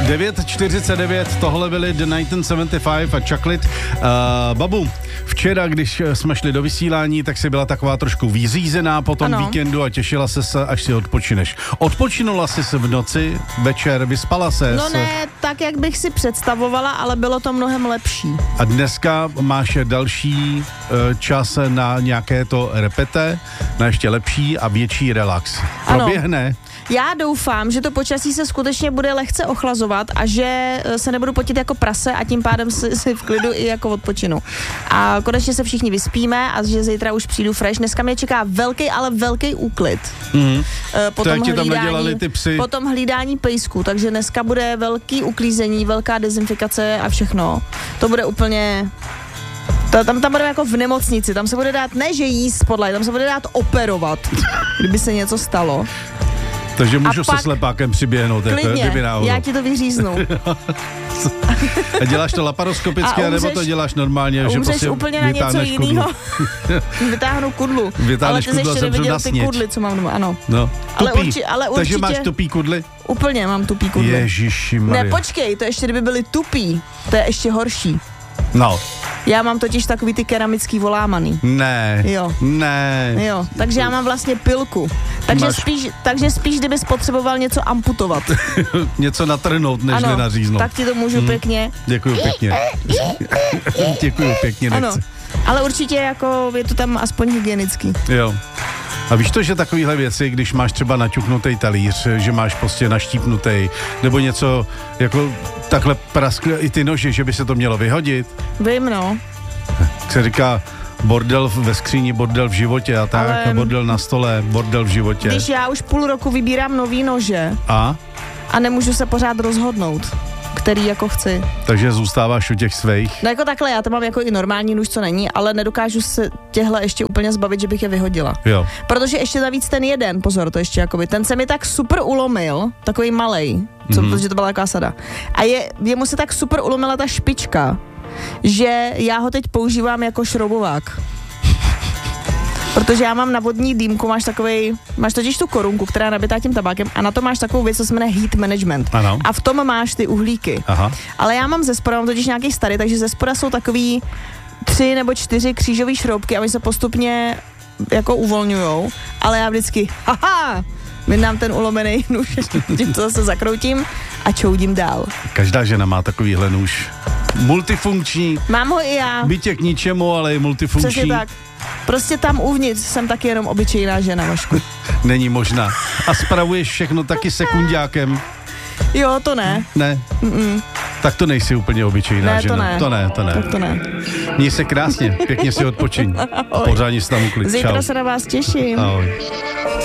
9:49, tohle byly The 1975 a Chocolate. Babu, včera, když jsme šli do vysílání, tak si byla taková trošku vyřízená po tom víkendu a těšila se, až si odpočineš. Odpočinula jsi se v noci, večer, vyspala se? No ne, tak, jak bych si představovala, ale bylo to mnohem lepší. A dneska máš další čas na nějaké to repete, na ještě lepší a větší relax. Proběhne? Já doufám, že to počasí se skutečně bude lehce ochlazovat a že se nebudu potit jako prase a tím pádem si v klidu i jako odpočinu. A konečně se všichni vyspíme a že zítra už přijdu fresh. Dneska mě čeká velký úklid. Potom tam nadělali ty psy. Potom hlídání pejsků, takže dneska bude velký uklízení, velká dezinfikace a všechno. To bude úplně... Tam budeme jako v nemocnici, tam se bude dát, ne že jíst podle, tam se bude dát operovat, kdyby se něco stalo. Takže můžu se slepákem přiběhnout. Klidně, já ti to vyříznu. A děláš to laparoskopicky, nebo to děláš normálně? Umřeš že prostě úplně na něco jiného. Vytáhnu kudlu. Vytáhneš kudlu a jsem neviděl ty kudly, co mám doma, ano. No, ale určitě... Takže máš tupý kudly? Úplně mám tupý kudly. Ježišimarja. Ne, počkej, to ještě kdyby byly tupý, to je ještě horší. No. Já mám totiž takový ty keramický volámaný. Ne. Jo. Ne. Jo, takže já mám vlastně pilku. Takže spíš, kdybys potřeboval něco amputovat. Něco natrhnout, nežli naříznout. Tak ti to můžu pěkně. Děkuju pěkně. Děkuju pěkně, nechci. Ano, ale určitě jako je to tam aspoň hygienický. Jo. A víš to, že takovýhle věci, když máš třeba naťuknutý talíř, že máš prostě naštípnutý, nebo něco jako takhle praskne i ty noži, že by se to mělo vyhodit? Vím, no. Jak se říká, bordel ve skříni, bordel v životě a tak, ale... bordel na stole, bordel v životě. Když já už půl roku vybírám nový nože a nemůžu se pořád rozhodnout, který jako chci. Takže zůstáváš u těch svých? No jako takhle, já to mám jako i normální nůž, co není, ale nedokážu se těhle ještě úplně zbavit, že bych je vyhodila. Jo. Protože ještě navíc ten jeden, pozor, to ještě jakoby, ten se mi tak super ulomil, takový malej, protože to byla taková sada. A jemu se tak super ulomila ta špička, že já ho teď používám jako šroubovák. Protože já mám na vodní dýmku, máš totiž tu korunku, která je nabitá tím tabákem a na to máš takovou věc, co se jmenuje heat management. Ano. A v tom máš ty uhlíky. Aha. Ale já mám ze spoda, mám totiž nějaký starý, takže ze spoda jsou takový 3 nebo 4 křížové šroubky a oni se postupně jako uvolňujou, ale já vždycky vyndám ten ulomený nůž, tím to zase zakroutím a čoudím dál. Každá žena má takovýhle nůž. Multifunkční. Mám ho i já. Bytě k ničemu, ale i multifunkční. Přesně tak. Prostě tam uvnitř jsem taky jenom obyčejná žena, Vašku. Není možná. A spravuješ všechno taky sekundákem. Jo, to ne. Ne? Tak to nejsi úplně obyčejná žena. To ne. Tak to ne. Měj se krásně, pěkně si odpočiň. Pořádně si tam uklid. Zítra se na vás těším. Ahoj.